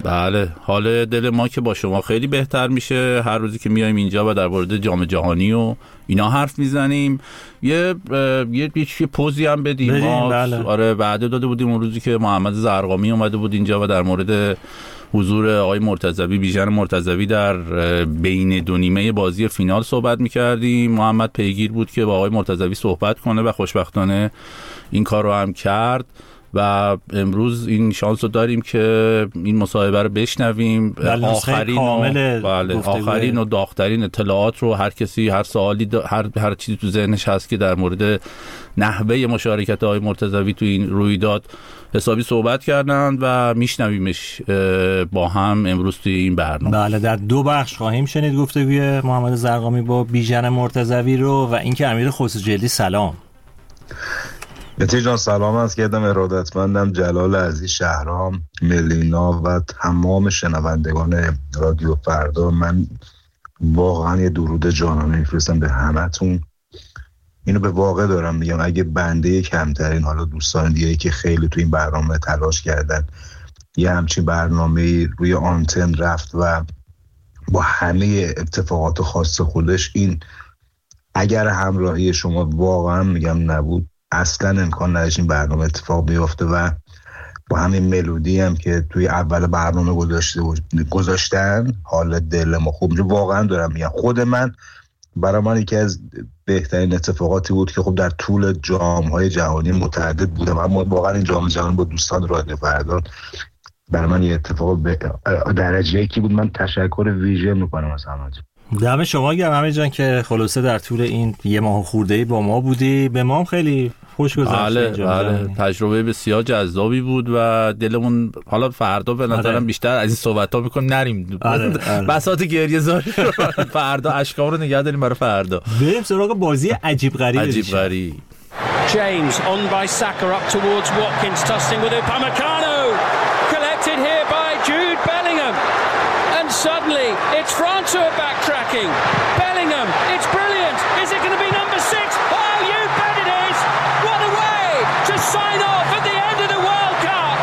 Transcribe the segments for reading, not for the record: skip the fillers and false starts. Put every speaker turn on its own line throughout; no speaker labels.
بله، حال دل ما که با شما خیلی بهتر میشه هر روزی که میایم اینجا و در مورد جام جهانی و اینا حرف میزنیم. یه پوزی هم بدیم ما.
بله.
آره، وعده داده بودیم اون روزی که محمد زرقامی اومده بود اینجا و در مورد حضور آقای مرتضوی، بیژن مرتضوی در بین دو نیمه بازی فینال صحبت میکردیم. محمد پیگیر بود که با آقای مرتضوی صحبت کنه و خوشبختانه این کار رو هم کرد و امروز این شانس رو داریم که این مصاحبه رو بشنویم. آخرین و داغ‌ترین اطلاعات رو هر کسی هر سوالی هر چیزی تو ذهنش هست که در مورد نحوه مشارکت آقای مرتضوی تو این رویداد حسابی صحبت کردن و میشنویمش با هم امروز توی این برنامه.
بله، در 2 بخش خواهیم شنید گفتگوی محمد زرقامی با بیژن مرتضوی رو و اینکه امیر خسروجلدی سلام.
مهدی جان سلام عرض کردم. ارادتمندم جلال عزیز، شهرام، ملینا و تمام شنوندگان رادیو فردا. من واقعا یه درود جانانه میفرستم به همتون. اینو به واقع دارم میگم، اگه بنده کمترین حالا دوستان دیگه که خیلی تو این برنامه تلاش کردن یه همچین برنامه روی آنتن رفت و با همه اتفاقات خاص خودش، این اگر همراهی شما واقعا میگم نبود اصلا امکان نداشت این برنامه اتفاق بیفته و با همین ملودی هم که توی اول برنامه گذاشتن حال دل ما خوب میشه. واقعا دارم میگم خود من، برای من یکی از بهترین اتفاقاتی بود که خب در طول جام‌های جهانی متعدد بودم، اما واقعا این جام جهانی با دوستان رادیو فردا برای من یه اتفاق درجه یکی بود. من تشکر ویژه میکنم از همه.
دم شما گرم امیر جان که خلاصه در طول این یه ماه خورده‌ای با ما بودی. به ما هم خیلی خوش گذشت.
بله، تجربه بسیار جذابی بود و دلمون حالا فردا به نظرم بیشتر از این صحبت‌ها می‌کنیم نریم. بساط گریه زاری فردا اشکام رو نگه داریم برای فردا.
بریم سراغ بازی عجیب غریب.
James on by Saka up towards Watkins, tossing with Upamecano, collected here by Jude Bellingham, and suddenly it's France who are backtracking. Bellingham, it's brilliant. Is it going to be number 6? Oh, you bet it is. What a way to sign off at the end of the World Cup.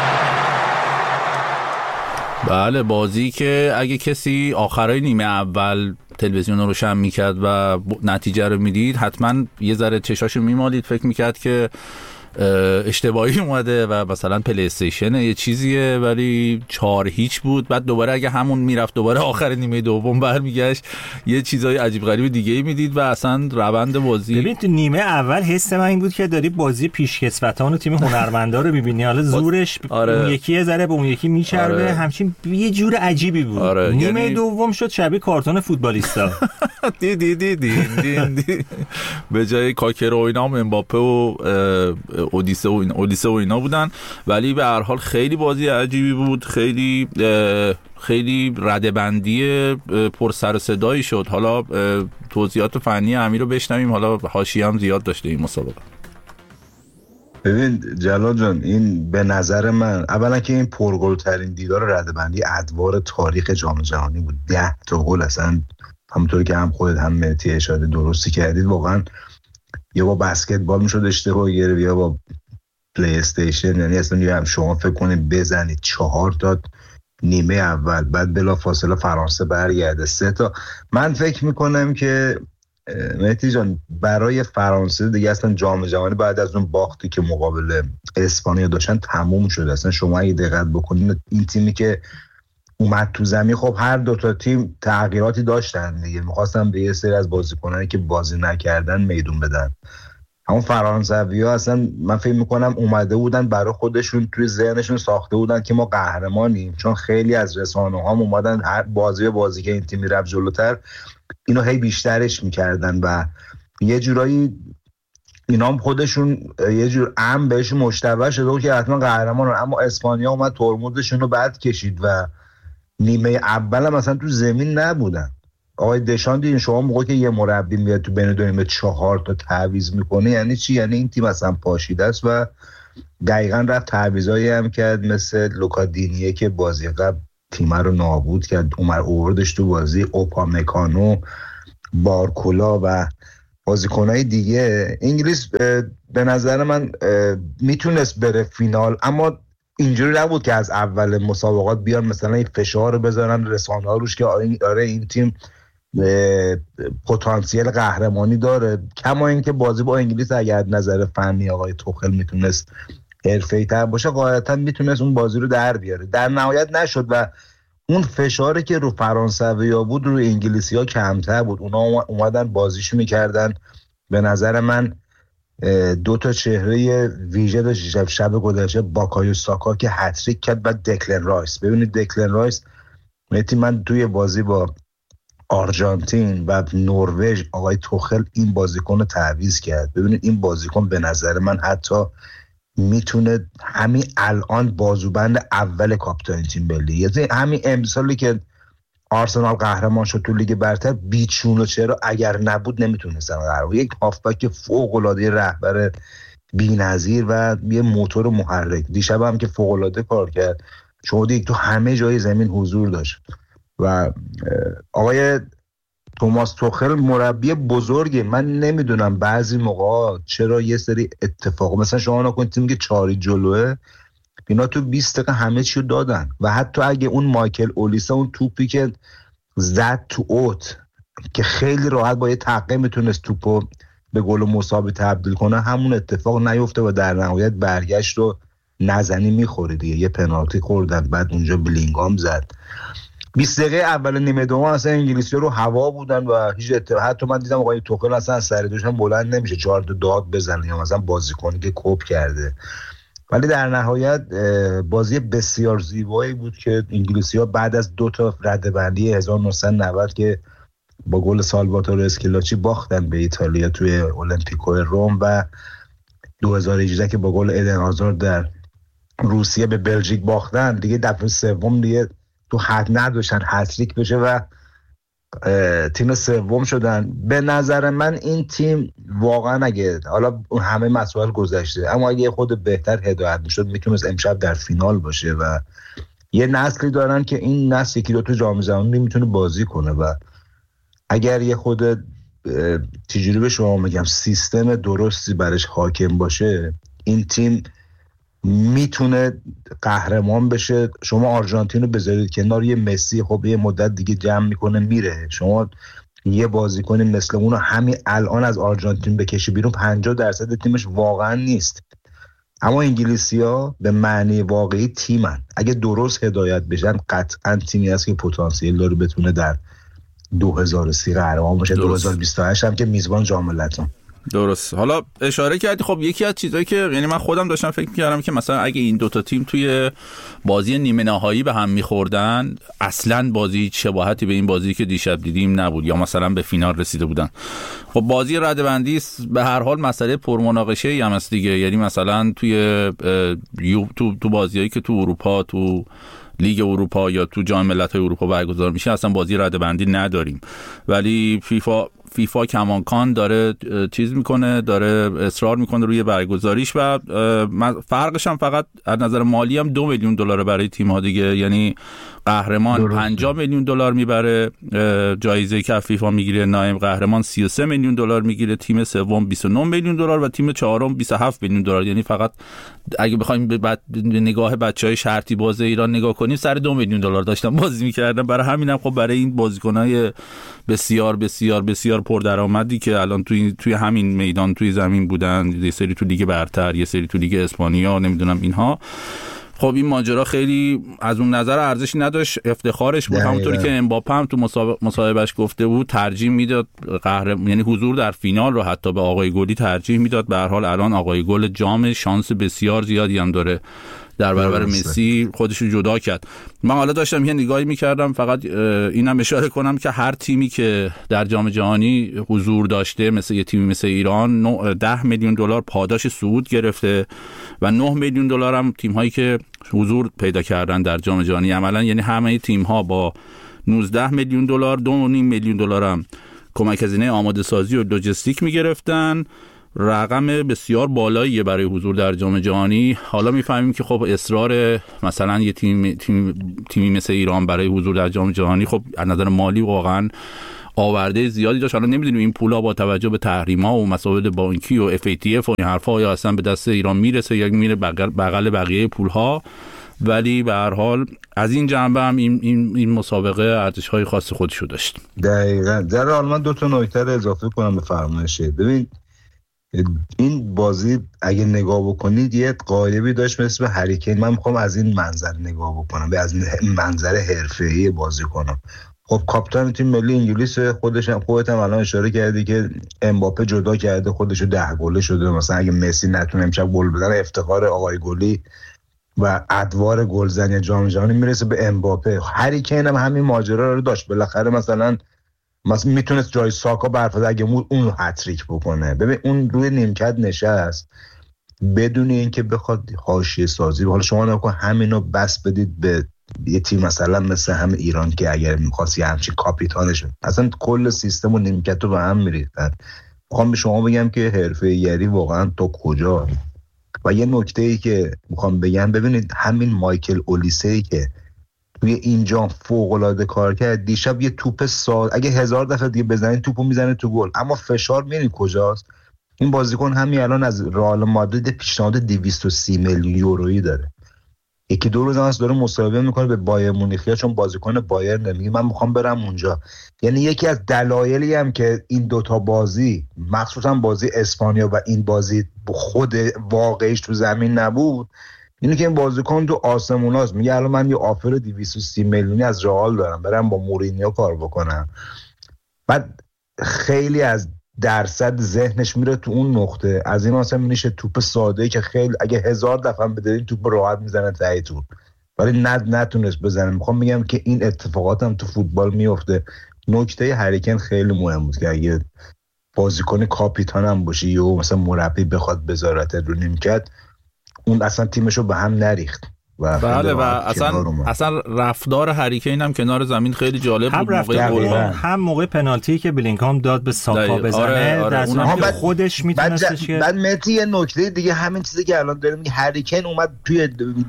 بله، بازی که اگه کسی آخرای نیمه اول تلویزیون رو روشن میکرد و نتیجه رو میدید حتما یه ذره چشاشو میمالید، فکر میکرد که اشتباهی اومده و مثلا پلی استیشن یه چیزیه، ولی 4-0 بود. بعد دوباره اگه همون میرفت دوباره آخر نیمه دوم برمیگشت یه چیزای عجیب غریب دیگه ای میدید و اصلا روند بازی.
ببین تو نیمه اول حس من این بود که داری بازی پیشکسوتان و تیم هنرمندا رو می‌بینی، حالا زورش اون یکی یه ذره به اون یکی میچربه، همچین یه جور عجیبی بود. نیمه دوم شد شبیه کارتون فوتبالیستا.
دی به جای کاکر و اینا امباپه و اودیسه و اینا بودن، ولی به هر حال خیلی بازی عجیبی بود. خیلی ردبندی پر سر و صدایی شد. حالا توضیحات فنی امیر رو بشنویم، حالا حاشیه هم زیاد داشته این مسابقه.
ببین جلال جان، این به نظر من اولا که این پرگل ترین دیدار ردبندی ادوار تاریخ جام جهانی بود. 10 تا گل، اصلا همونطوری که هم خودت هم مهدی اشاره درستی کردید، واقعا یا با بسکتبال میشد اشتباه گرفت یا با پلی استیشن. یعنی اصلا هم شما فکر کنید بزنید 4 تا نیمه اول، بعد بلا فاصله فرانسه برگرده 3 تا. من فکر میکنم که مهدی جان برای فرانسه دیگه اصلا جام جهانی بعد از اون باختی که مقابل اسپانیا داشتن تموم شده. اصلا شما اگه دقت بکنید این تیمی که اومد تو زمین، خب هر 2 تا تیم تغییراتی داشتن دیگه، می‌خواستن به یه سری از بازیکنانی که بازی نکردن میدون بدن. همون فرانسوی‌ها اصلا من فکر می‌کنم اومده بودن برای خودشون توی ذهنشون ساخته بودن که ما قهرمانیم، چون خیلی از رسانه‌ها اومدن هر بازی که این تیم میرفت جلوتر اینو هی بیشترش می‌کردن و یه جورایی اینا هم خودشون یه جور امن بهشون مشتبه شده بود که حتما قهرمانن. اما اسپانیا اومد ترمزشون رو بعد کشید و نیمه اول هم مثلا تو زمین نبودن. آقای دشان دیدین شما موقعی که یه مربی میاد تو بین دو نیمه 4 تا تعویض میکنه یعنی چی؟ یعنی این تیم اصلا پاشیده است و دقیقاً رفت تعویضایی هم کرد مثل لوکادینیه که بازی قبل تیم رو نابود کرد، اووردش تو بازی، اوپامکانو، بارکولا و بازیکنای دیگه. انگلیس به نظر من میتونست بره فینال، اما اینجوری نبود که از اول مسابقات بیان مثلا این فشار رو بذارن رسانه‌ها روش که آره این تیم پتانسیل قهرمانی داره. کما اینکه بازی با انگلیس اگر نظر فنی آقای توخل میتونست حرفه‌ای‌تر باشه قاعدتاً میتونست اون بازی رو در بیاره. در نهایت نشد و اون فشاری که رو فرانسوی‌ها بود رو انگلیسی‌ها کمتر بود. اونا اومدن بازیشو میکردن. به نظر من 2 تا چهره ویژه داشت شب گذشته، باکایو ساکا که هتریک کرد و دکلن رایس. ببینید دکلن رایس من توی بازی با آرژانتین و نروژ آقای توخل این بازیکن رو تعویض کرد. ببینید این بازیکن به نظر من حتی میتونه همین الان بازوبند اول کاپیتان تیم ملی، یعنی همین امسالی که آرسنال قهرمان شد تو لیگ برتر، بیچون و چرا اگر نبود نمیتونستن قهرمان. یک هافبک فوق العاده رهبر بی‌نظیر و یه موتور محرک. دیشب هم که فوق العاده کار کرد، شما دیگه تو همه جای زمین حضور داشت. و آقای توماس توخل مربی بزرگه. من نمیدونم بعضی موقع چرا یه سری اتفاق، مثلا شما نکن تیم که 4 جلوه، اینا تو 20 دقیقه همه چی رو دادن و حتی اگه اون مایکل اولیسا اون توپی که زد تو اوت که خیلی راحت با یه تقه میتونست توپو به گل مساوی تبدیل کنه، همون اتفاق نیفته و در نهایت برگشت رو نزنی میخوره دیگه. یه پنالتی خوردن، بعد اونجا بلینگام زد. 20 دقیقه اول نیمه دوم اصلا انگلیسی‌ها رو هوا بودن و هیچ حتی من دیدم آقای توخل اصلا سر دوشم بلند نمیشه 4 داد بزنه یا مثلا بازیکنی که کوب کرده. ولی در نهایت بازی بسیار زیبایی بود که انگلیسی‌ها بعد از 2 تا رده‌بندی 1990 که با گل سالواتور اسکیلاچی باختن به ایتالیا توی المپیکو روم و 2018 که با گل ایدن هازارد در روسیه به بلژیک باختن، دیگه دفعه سوم دیگه تو حد نداشتن هتریک بشه و تیم سوم شدن. به نظر من این تیم واقعا اگه حالا همه مسائل گذشته، اما اگه خود بهتر هدایت میشد میتونست امشب در فینال باشه و یه نسلی دارن که این نسل 1-2 تا جام جهانی میتونه بازی کنه و اگر یه خود تجربه به شما میگم سیستم درستی برش حاکم باشه، این تیم میتونه قهرمان بشه. شما آرژانتین رو بذارید کنار، یه مسی خب یه مدت دیگه جمع میکنه میره، شما یه بازیکن مثل اون رو همین الان از آرژانتین بکشی بیرون 50% تیمش واقعا نیست. اما انگلیسی‌ها به معنی واقعی تیمن، اگه درست هدایت بشن قطعا تیمی هست که پتانسیل داره بتونه در 2030 قهرمان باشه. 2028 هم که میزبان جام ملت‌ها.
درست. حالا اشاره کردی، خب یکی از چیزایی که یعنی من خودم داشتم فکر می‌کردم که مثلا اگه این 2 تا تیم توی بازی نیمه نهایی به هم می‌خوردن، اصلاً بازی شباهتی به این بازی که دیشب دیدیم نبود یا مثلا به فینال رسیده بودن. خب بازی رده‌بندی به هر حال مسئله پرمناقشه‌ای هم است دیگه. یعنی مثلا توی تو بازیایی که تو اروپا، تو لیگ اروپا یا تو جام ملت‌های اروپا برگزار میشه، اصلا بازی رده‌بندی نداریم. ولی فیفا کماکان داره چیز میکنه، داره اصرار میکنه روی برگزاریش و فرقش هم فقط از نظر مالی هم $2 میلیون برای تیم ها دیگه. یعنی قهرمان $50 میلیون میبره جایزه که فیفا میگیره، نایب قهرمان $33 میلیون میگیره، تیم سوم $29 میلیون و تیم چهارم $27 میلیون. یعنی فقط اگه بخوایم به نگاه بچهای شرطی باز ایران نگاه کنیم سر $2 میلیون داشتن بازی میکردن. برای همینم خب برای این بازیکنای بسیار بسیار بسیار پردرآمدی که الان توی همین میدان توی زمین بودن، یه سری تو لیگ برتر، یه سری تو لیگ اسپانیا، نمیدونم اینها، خب این ماجرا خیلی از اون نظر ارزشی نداشت، افتخارش بود. همونطوری که امباپه هم تو مصاحبهش گفته بود ترجیح میداد یعنی حضور در فینال رو حتی به آقای گلی ترجیح میداد. به هر حال الان آقای گل جام شانس بسیار زیادی هم داره، در برابر مسی خودش رو جدا کرد. من حالا داشتم یه نگاهی میکردم، فقط اینم اشاره کنم که هر تیمی که در جام جهانی حضور داشته، مثل یه تیمی مثل ایران، $10 میلیون پاداش صعود گرفته و $9 میلیون هم تیم هایی که حضور پیدا کردن در جام جهانی عملا. یعنی همه تیم ها با $19 میلیون، $2.5 میلیون هم کمک هزینه آماده سازی و لوجستیک میگرفتن. رقم بسیار بالاییه برای حضور در جام جهانی. حالا میفهمیم که خب اصرار مثلا یه تیمی مثل ایران برای حضور در جام جهانی خب از نظر مالی واقعا آورده زیادی داشت. حالا نمیدونیم این پولا با توجه به تحریم‌ها و مسائل بانکی و FATF و این حرفا یا اصلا به دست ایران میرسه یا میره بغل بقیه پولها، ولی به هر حال از این جنبه هم این مسابقه ارزش‌های خاص خودشو داشت.
دقیقاً. در حال من 2 نکته رو اضافه کنم به فرمایش. ببین این بازی اگه نگاه بکنید یه قالبی داشت مثل هری کین. من میخوام از این منظر نگاه بکنم، از این منظر حرفه‌ای بازی کنم. خب کاپیتان تیم ملی انگلیس خودت هم الان اشاره کردی که امباپه جدا کرده خودشو 10 گله شده. مثلا اگه مسی نتونه امشب گل بزنه افتخار آقای گلی و ادوار گلزنی جام جهانی میرسه به امباپه. هری کین هم همین ماجرا رو داشت، بالاخره مثلا میتونست جای ساکا برفته اگه اون هتریک بکنه. ببین اون روی نیمکت نشست بدون اینکه بخواد حاشیه سازی. حالا شما نکن همینو بس بدید به یه تیم مثلا مثل هم ایران که اگر می‌خواستی همچین کاپیتانش اصلا کل سیستم و نیمکت رو به هم می‌ریختن. میخوام به شما بگم که حرفه‌ای‌گری واقعا تو کجا. و یه نکته‌ای که میخوام بگم، ببینید همین مایکل اولیسه‌ای که توی اینجا فوق‌العاده کار کرد، دیشب یه توپ اگه 1000 دفعه دیگه بزنید توپو میزنه تو گل، اما فشار می‌بینید کجاست. این بازیکن همین الان از رئال مادرید پیشنهاد 230 میلیون یورویی داره. یکی دو روز هست داره مصاحبه میکنه به بایر مونیخ، چون بازیکن بایر نمیگه من میخوام برم اونجا. یعنی یکی از دلایلی هم که این دوتا بازی مخصوصا بازی اسپانیا و این بازی خود واقعیش تو زمین نبود اینه که این بازیکن تو آسموناست. میگه الان من یه آفر 230 میلیونی از رئال دارم برم با مورینیو کار بکنم. بعد خیلی از درصد ذهنش میره تو اون نقطه. از این مثلا میشه توپ ساده‌ای که خیلی اگه 1000 دفعه بدین توپ راحت میزنه ته تو، ولی نتونست بزنه. میخوام بگم که این اتفاقات هم تو فوتبال میفته. نکته هری کین خیلی مهم بود که اگه بازیکن کاپیتان هم باشه یا مثلا مربی بخواد بذارت رو نیمکت، اون اصلا تیمشو به هم نریخت.
بله و اصلا رفتار هری کین هم کنار زمین خیلی جالب بود. موقع گل
هم موقع پنالتی که بلینگهام داد به ساکا بزنه در صورتی که خودش میتونستش که
بعد متی یه نکته دیگه همین چیزی که الان داریم میگه، هری کین اومد توی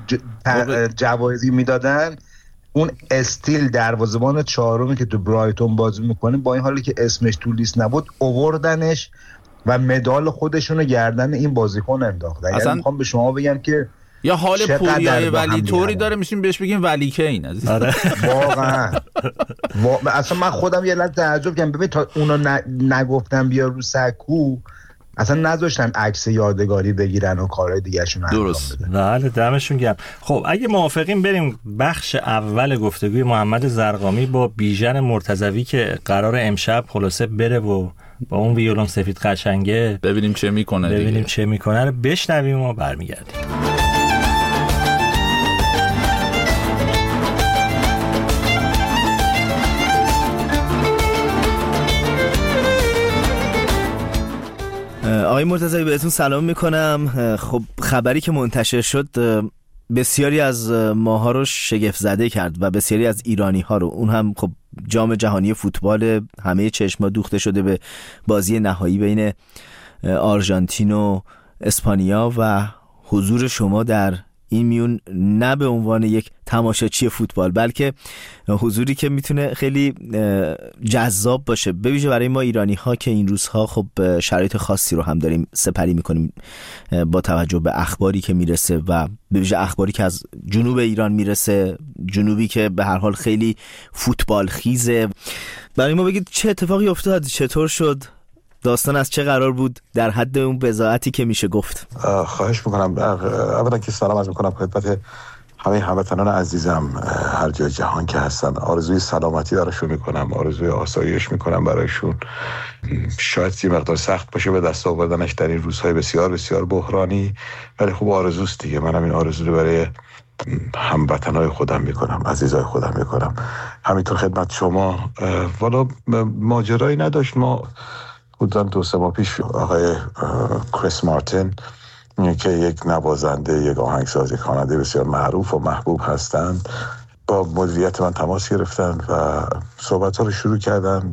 جوایزی میدادن اون استیل دروازه‌بان چهارمی که تو برایتون بازی میکنه با این حالی که اسمش تو لیست نبود اووردنش و مدال خودشونو گردن این بازیکن انداختن. یعنی میخوام به شما بگم که
یا حال پوریای ولی طوری داره میشیم بهش بگیم ولی کین عزیز.
واقعا اصلا من خودم یه لحظه تعجب کردم. ببین تا اونو نگفتم بیا رو سکو اصلا نذاشتن عکس یادگاری بگیرن و کارهای دیگه‌شون انجام بدن.
بله دمشون گرم. خب اگه موافقین بریم بخش اول گفتگوی محمد زرقامی با بیژن مرتضوی که قرار امشب خلاصه بره و با اون ویولون سفید قشنگه
ببینیم چه میکنه
رو بشنویم و برمیگردیم.
آقای مرتضوی بهتون سلام میکنم. خب خبری که منتشر شد بسیاری از ماها رو شگفت زده کرد و بسیاری از ایرانی ها رو. اون هم خب جام جهانی فوتبال، همه چشما دوخته شده به بازی نهایی بین آرژانتین و اسپانیا و حضور شما در این میون نه به عنوان یک تماشاچی فوتبال بلکه حضوری که میتونه خیلی جذاب باشه، به ویژه برای ما ایرانی ها که این روزها خب شرایط خاصی رو هم داریم سپری میکنیم با توجه به اخباری که میرسه و به ویژه اخباری که از جنوب ایران میرسه، جنوبی که به هر حال خیلی فوتبال خیزه. برای ما بگید چه اتفاقی افتاد، چطور شد، داستان از چه قرار بود در حد اون بضاعتی که میشه گفت؟
خواهش میکنم. اولا که سلام عرض میکنم خدمت همه هموطنان عزیزم هر جای جهان که هستن. آرزوی سلامتی براشون میکنم، آرزوی آسایش میکنم برایشون. شاید یه مقدار سخت باشه به دست آوردنش در این روزهای بسیار بسیار بحرانی، ولی خب آرزوست دیگه. منم این آرزو رو برای هموطنای خودم میکنم، عزیزای خودم میکنم. همینطور خدمت شما. والا ماجرایی نداشت. ما حدوداً 2-3 ماه پیش آقای کریس مارتین که یک نوازنده، یک آهنگساز، یک خواننده بسیار معروف و محبوب هستند با مدیریت من تماس گرفتن و صحبت‌ها رو شروع کردن.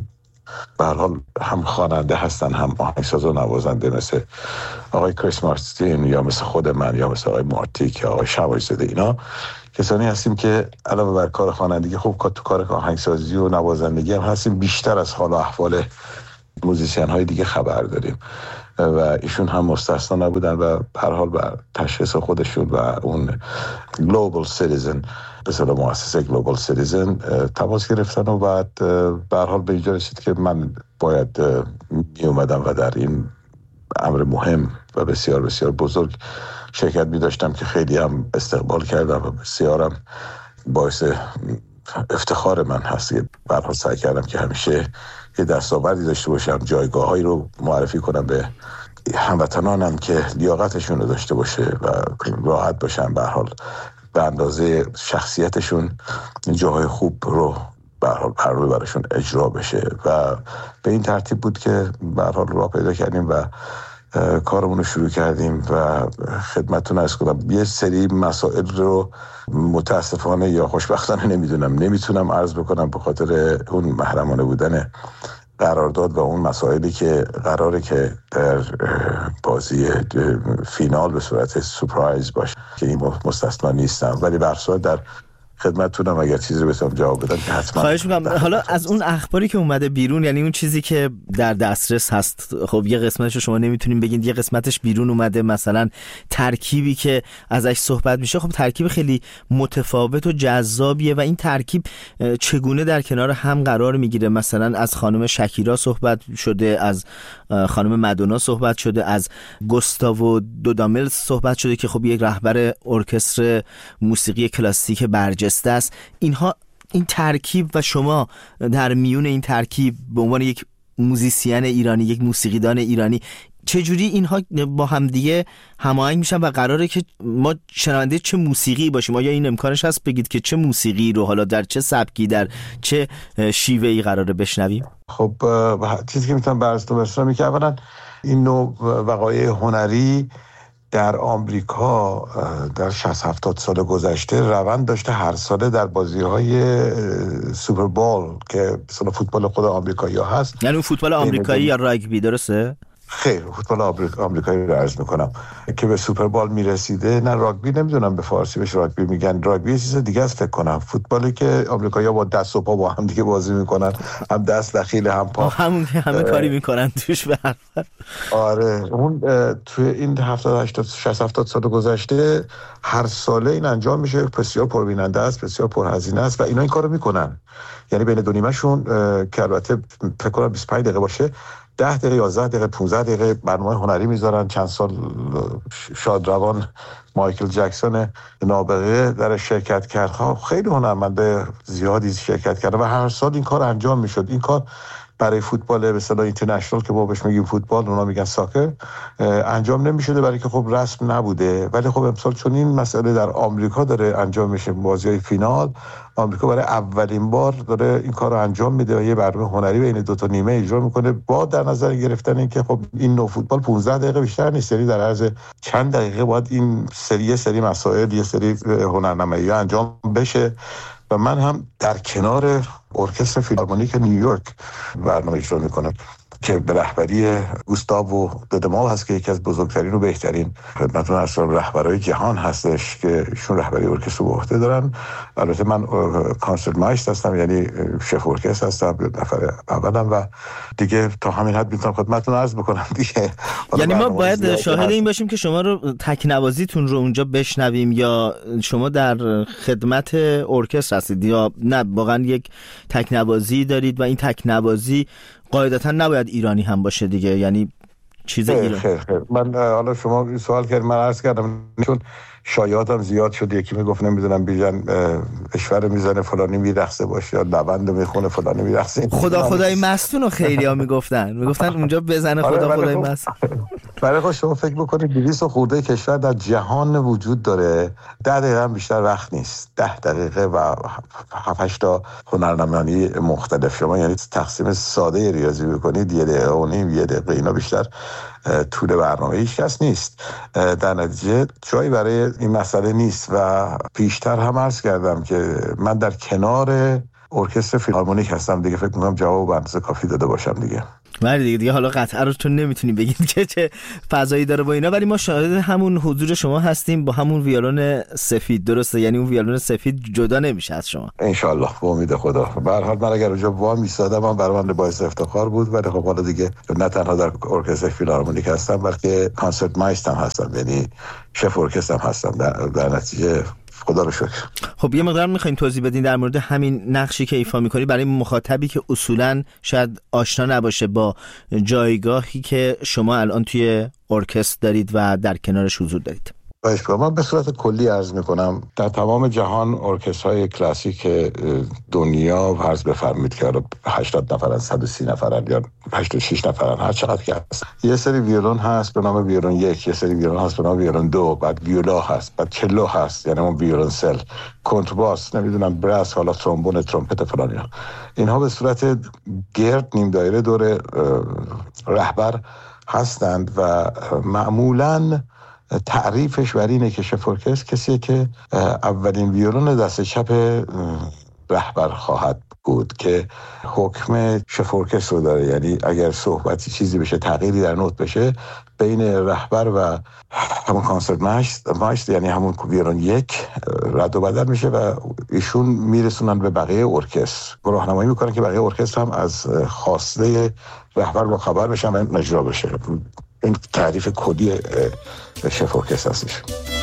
به هر حال هم خواننده هستن هم آهنگساز و نوازنده، مثل آقای کریس مارتین یا مثل خود من یا مثل آقای مارتیک یا آقای شمایزاده. اینا کسانی هستیم که علاوه بر کار خوانندگی خوب تو کار آهنگسازی و نوازندگی هم هستیم، بیشتر از حال و احوال موزیسین های دیگه خبر داریم و ایشون هم مستثنا نبودن و به هر حال بر تشخیص خودشون و اون گلوبال سیتیزن به اصطلاح مؤسسه گلوبال سیتیزن تماس گرفتن و بعد به هر حال به اینجا رسید که من باید می اومدم و در این امر مهم و بسیار بسیار بزرگ شرکت می داشتم که خیلی هم استقبال کردم و بسیارم باعث افتخار من هست. به هر حال سعی کردم که همیشه یه دستاوردی داشته باشم، جایگاهایی رو معرفی کنم به هموطنانم که لیاقتشون رو داشته باشه و راحت باشن، به هر حال به اندازه شخصیتشون جاهای خوب رو به هر حال پرروی براشون اجرا بشه و به این ترتیب بود که به هر حال راه پیدا کردیم و کارمون رو شروع کردیم و خدمتتون عرض کنم یه سری مسائل رو متاسفانه یا خوشبختانه نمیتونم عرض بکنم به خاطر اون محرمانه بودن قرارداد و اون مسائلی که قراره که در بازی فینال به صورت سورپرایز باشه که این مستثنا نیستم، ولی به هر صورت در خدمتتونم اگر چیزی رو بتونم جواب بدم که حتما.
خواهش می‌کنم. حالا از اون اخباری که اومده بیرون، یعنی اون چیزی که در دسترس هست، خب یه قسمتش رو شما نمیتونین بگین، یه قسمتش بیرون اومده، مثلا ترکیبی که ازش صحبت میشه خب ترکیب خیلی متفاوت و جذابیه و این ترکیب چگونه در کنار هم قرار میگیره؟ مثلا از خانم شکیرا صحبت شده، از خانم مادونا صحبت شده، از گوستاوو دودامل صحبت شده که خب یک رهبر ارکستر موسیقی کلاسیک برجسته است. اینها، این ترکیب و شما در میون این ترکیب به عنوان یک موزیسین ایرانی، یک موسیقیدان ایرانی، چجوری اینها با هم دیگه هماهنگ میشن و قراره که ما شنونده چه موسیقی باشیم؟ آیا این امکانش هست بگید که چه موسیقی رو حالا در چه سبکی، در چه شیوهی قراره بشنویم؟
خب چیزی که میتونم براتون که اولا این نوع وقایع هنری در آمریکا در 60-70 سال گذشته روند داشته هر ساله در بازی‌های سوپر بول که مثلا فوتبال خود آمریکایی‌ها هست.
یعنی فوتبال آمریکایی یا راگبی، درسته؟
خیر، فوتبال آمریکایی رو عرض میکنم که به سوپر بال میرسیده. نه راگبی نمیدونم به فارسی بهش راگبی میگن، راگبی چیز دیگه است فکر کنم. فوتبالی که آمریکایی‌ها با دست و پا با هم دیگه بازی میکنن، هم دست دخیل هم پا،
همه کاری میکنن توش به هر حال.
آره، اون توی این 70 سال گذشته هر ساله این انجام میشه. بسیار پربیننده است، بسیار پرهزینه است و اینا این کارو میکنن. یعنی بین دو نیمه‌شون که البته فکر کنم 25 دقیقه باشه، 10 دقیقه 11 دقیقه 15 دقیقه برنامه هنری میذارن. چند سال شادروان مایکل جکسون نابغه در شرکت کرد، خیلی هنرمنده زیادی شرکت کرد و هر سال این کار انجام میشد. این کار برای فوتبال به اصطلاح اینترنشنال که ما بهش میگیم فوتبال، اونا میگن ساکر، انجام نمیشده برای که خب رسم نبوده. ولی خب امسال چون این مسئله در آمریکا داره انجام میشه، بازی‌های فینال، آمریکا برای اولین بار داره این کار رو انجام میده و یه برنامه هنری بین دو تا نیمه اجرا میکنه با در نظر گرفتن این که خب این نوع فوتبال 15 دقیقه بیشتر نیست، یعنی در عرض چند دقیقه باید این سری مسائل، یه سری هنرنمایی انجام بشه. و من هم در کنار ارکستر فیلارمونیک نیویورک برنامه اجرا میکنم که به رهبری گوستاوو دودامل هست که یکی از بزرگترین و بهترین خدمتتون اصلا رهبرای جهان هستش که ایشون رهبری ارکستر به عهده دارن. البته من کانسرت مایستر هستم، یعنی شف ارکستر هستم، نفر اولم و دیگه تا همین حد میتونم خدمتتون عرض بکنم دیگه.
یعنی ما باید شاهد این باشیم که شما رو تکنوازیتون رو اونجا بشنویم یا شما در خدمت ارکستر هستید یا نه واقعا یک تکنوازی دارید و این تکنوازی قاعدتا نباید ایرانی هم باشه دیگه، یعنی چیز ایرانی؟
خیر. من حالا شما این سوال کردید، من عرض کردم چون شایعاتم زیاد شد، یکی میگفت نمیدونم بیژن اشوار میزنه فلانی میرقصه باشه یا نوند میخونه فلانی میرقصه.
خدای مستون رو خیلیا میگفتن اونجا بزنه خدای مستون.
برای خود شما فکر بکنید 200 خورده کشور در جهان وجود داره، 10 دقیقه هم بیشتر وقت نیست، 10 دقیقه و 7-8 تا هنرنمایی مختلف. شما یعنی تقسیم ساده ریاضی بکنید 1 دقیقه و نیم، 1 دقیقه، اینا بیشتر طول برنامه هیچ کس نیست. در نتیجه جایی برای این مسئله نیست و پیشتر هم عرض کردم که من در کنار ارکستر فیلهارمونیک هستم دیگه، فکر می‌کنم جواب به اندازه کافی داده باشم دیگه.
ولی دیگه حالا قطعا رو چون نمیتونی بگید که چه فضایی داره با اینا، ولی ما شاهد همون حضور شما هستیم با همون ویولون سفید. درسته؟ یعنی اون ویولون سفید جدا نمیشه از شما ان
شاءالله به امید خدا. به هر حال من اگر اونجا وا میسادم برای من باعث افتخار بود، ولی خب حالا دیگه نه تنها در ارکستر فیلهارمونیک هستم بلکه کانسرت مایستر هستم، یعنی شف ارکستر هستم. در نتیجه خدا رو شکر.
خب یه مقدار میخواین توضیح بدین در مورد همین نقشی که ایفا میکنی برای مخاطبی که اصولاً شاید آشنا نباشه با جایگاهی که شما الان توی ارکستر دارید و در کنارش حضور دارید.
من به صورت کلی عرض میکنم در تمام جهان ارکسترهای کلاسیک دنیا فرض بفرمایید که 80 نفرن، 130 نفرن یا 86 نفرن، هر چقدر که هست، یه سری ویولون هست به نام ویولون 1، یه سری ویولون هست به نام ویولون 2، بعد ویولا هست، بعد چلو هست یعنی اون ویولونسل، کنترباس، نمیدونم براس، حالا ترومبون، ترومپت فلان. اینها به صورت گرد نیم دایره دور رهبر هستند و معمولاً تعریفش بر اینه که شف ارکستر کسیه که اولین ویولون دست چپ رهبر خواهد بود که حکم شف ارکستر رو داره. یعنی اگر صحبتی چیزی بشه، تغییری در نوت بشه بین رهبر و همون کانسرت مایستر یعنی همون ویولون 1 رد و بدل میشه و ایشون میرسونن به بقیه ارکستر، راهنمایی میکنن که بقیه ارکستر هم از خواسته رهبر با خبر بشن و اجرا بشه. این تعریف کلی شف ارکستر هستش.